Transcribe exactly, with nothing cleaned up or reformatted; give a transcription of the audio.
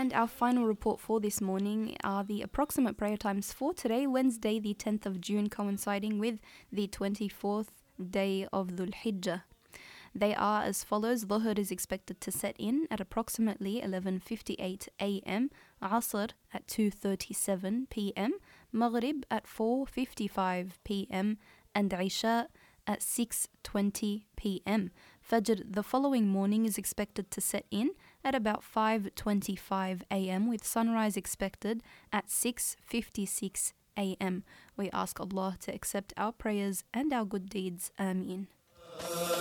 And our final report for this morning are the approximate prayer times for today, Wednesday, the tenth of June, coinciding with the twenty-fourth day of Dhul Hijjah. They are as follows. Dhuhr is expected to set in at approximately eleven fifty-eight a m, Asr at two thirty-seven p m, Maghrib at four fifty-five p m, and Isha at six twenty p m. Fajr the following morning is expected to set in at about five twenty-five a m, with sunrise expected at six fifty-six a m. We ask Allah to accept our prayers and our good deeds. Ameen.